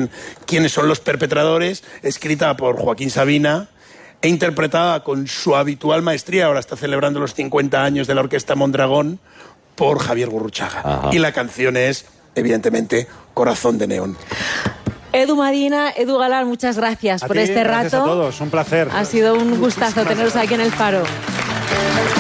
bien quiénes son los perpetradores, escrita por Joaquín Sabina e interpretada con su habitual maestría, ahora está celebrando los 50 años de la Orquesta Mondragón, por Javier Gurruchaga. Ajá. Y la canción es, evidentemente, Corazón de Neón. Edu Madina, Edu Galán, muchas gracias por este rato. Gracias a todos, un placer. Ha sido un gustazo teneros aquí en El Faro.